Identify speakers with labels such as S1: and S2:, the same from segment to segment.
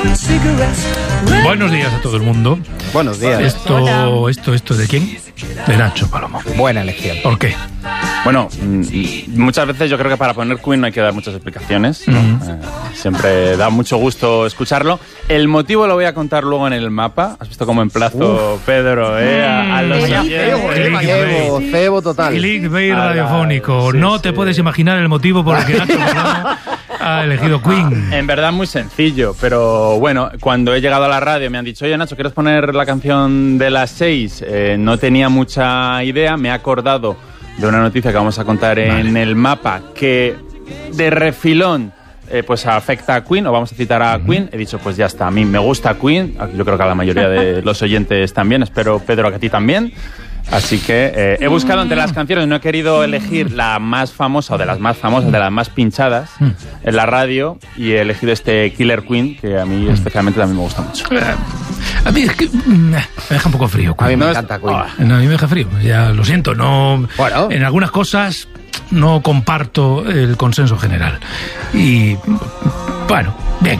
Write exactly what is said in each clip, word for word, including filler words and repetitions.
S1: Buenos días a todo el mundo.
S2: Buenos días.
S1: Esto, esto, esto, ¿de quién? De Nacho Palomo.
S2: Buena elección.
S1: ¿Por qué?
S3: Bueno, muchas veces yo creo que para poner Queen no hay que dar muchas explicaciones, ¿no? Uh-huh. eh, siempre da mucho gusto escucharlo. El motivo lo voy a contar luego en el mapa. ¿Has visto cómo emplazo, Uf. Pedro, eh, a, a los
S2: cebo, cebo total.
S1: Clickbait radiofónico. Sí, no sí. te puedes imaginar el motivo por el que Nacho Palomo ha elegido Queen.
S3: En verdad muy sencillo, pero bueno, cuando he llegado a la radio me han dicho, oye Nacho, ¿quieres poner la canción de las seis? Eh, no tenía mucha idea, me he acordado de una noticia que vamos a contar en vale. el mapa que de refilón eh, pues afecta a Queen, o vamos a citar a uh-huh. Queen. He dicho, pues ya está, a mí me gusta Queen, yo creo que a la mayoría de los oyentes también, espero Pedro que a ti también. Así que eh, he buscado entre las canciones, no he querido elegir la más famosa o de las más famosas, de las más pinchadas en la radio, y he elegido este Killer Queen, que a mí especialmente también me gusta mucho.
S1: A mí es que me deja un poco frío.
S2: A mí me
S1: no
S2: encanta
S1: es,
S2: Queen.
S1: Oh, no, a mí me deja frío, ya lo siento. No, bueno. En algunas cosas no comparto el consenso general. Y bueno, bien.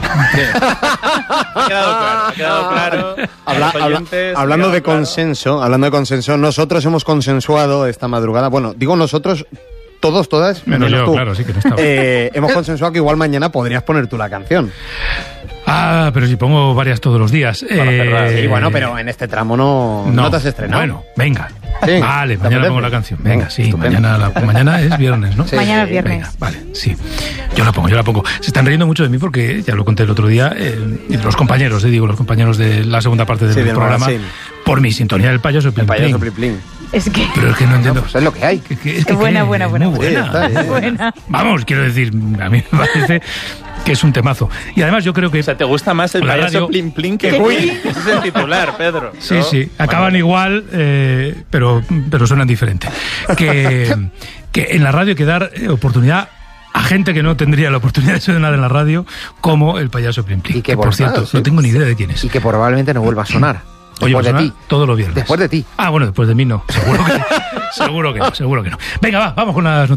S3: Ha quedado claro, ha quedado claro.
S2: Habla, habla, hablando de claro. consenso, hablando de consenso, nosotros hemos consensuado esta madrugada, bueno, digo nosotros, todos, todas, menos, menos yo, tú.
S1: Claro, sí que no estaba.
S2: Eh, hemos consensuado que igual mañana podrías poner tú la canción.
S1: Ah, pero si pongo varias todos los días.
S2: Eh, sí, bueno, pero en este tramo no, no, no te has estrenado.
S1: Bueno, venga.
S2: Sí,
S1: vale, mañana pongo la canción. Venga, venga sí,
S2: estupendo.
S1: mañana, la, mañana es viernes, ¿no?
S4: Sí, mañana es viernes.
S1: Venga, vale, sí. Yo la pongo, yo la pongo. Se están riendo mucho de mí porque, ya lo conté el otro día, eh, y de los compañeros, eh, digo, los compañeros de la segunda parte del,
S2: sí, del
S1: programa,
S2: sí.
S1: por mi sintonía del payaso Plin
S2: El payaso
S1: Plin.
S2: Plin Plin.
S4: Es que...
S1: Pero es que no entiendo.
S2: No, pues es lo que hay.
S1: Que, que, es que
S4: buena,
S1: que,
S4: buena, buena,
S1: muy buena.
S2: buena. Sí, está,
S4: buena.
S1: Vamos, quiero decir, a mí me parece que es un temazo. Y además yo creo que...
S3: O sea, ¿te gusta más el payaso radio... Plin Plin que Queen? Ese es el titular, Pedro.
S1: Sí,
S3: ¿no?
S1: sí. Acaban bueno. igual, eh, pero, pero suenan diferente. Que, que en la radio hay que dar oportunidad a gente que no tendría la oportunidad de sonar en la radio, como el payaso Plin Plin.
S2: Y que,
S1: que por cierto, sí. no tengo ni idea de quién es.
S2: Y que probablemente no vuelva a sonar.
S1: Oye,
S2: después de ti.
S1: Todos los viernes.
S2: Después de ti.
S1: Ah, bueno, después de mí no. Seguro que, seguro que no, seguro que no. Venga, va, vamos con las noticias.